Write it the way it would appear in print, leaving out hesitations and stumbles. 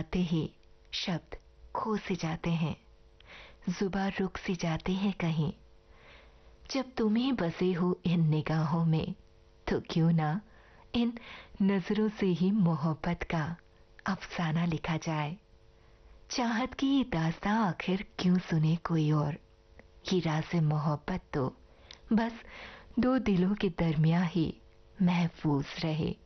आते ही शब्द खो से जाते हैं, जुबान रुक सी जाती है कहीं। जब तुम ही बसे हो इन निगाहों में, तो क्यों ना इन नजरों से ही मोहब्बत का अफसाना लिखा जाए। चाहत की ये दास्तां आखिर क्यों सुने कोई और, ये राज़े मोहब्बत तो बस दो दिलों के दरमियां ही महफूज रहे।